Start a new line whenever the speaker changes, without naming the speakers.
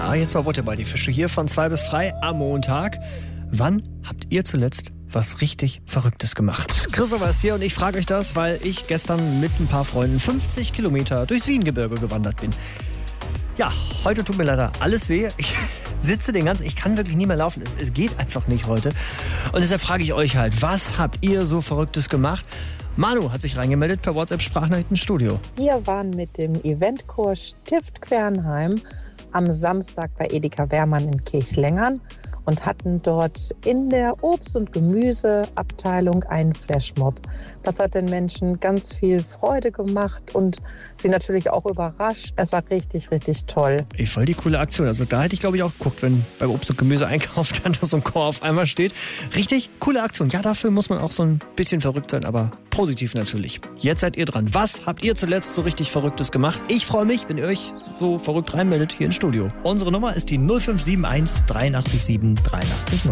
Ja, jetzt mal Butter bei die Fische hier von 2 bis 3 am Montag. Wann habt ihr zuletzt was richtig Verrücktes gemacht? Christopher ist hier und ich frage euch das, weil ich gestern mit ein paar Freunden 50 Kilometer durchs Wiengebirge gewandert bin. Ja, heute tut mir leider alles weh. Ich sitze ich kann wirklich nie mehr laufen. Es geht einfach nicht heute. Und deshalb frage ich euch halt, was habt ihr so Verrücktes gemacht? Manu hat sich reingemeldet per WhatsApp-Sprachnachrichtenstudio.
Wir waren mit dem Eventchor Stift Quernheim am Samstag bei Edeka Wehrmann in Kirchlengern und hatten dort in der Obst- und Gemüseabteilung einen Flashmob. Das hat den Menschen ganz viel Freude gemacht und sie natürlich auch überrascht. Es war richtig, richtig toll.
Ey, voll die coole Aktion. Also da hätte ich, glaube ich, auch geguckt, wenn beim Obst- und Gemüse-Einkauf dann so ein Chor auf einmal steht. Richtig coole Aktion. Ja, dafür muss man auch so ein bisschen verrückt sein, aber positiv natürlich. Jetzt seid ihr dran. Was habt ihr zuletzt so richtig Verrücktes gemacht? Ich freue mich, wenn ihr euch so verrückt reinmeldet hier ins Studio. Unsere Nummer ist die 0571 83 7 83 0.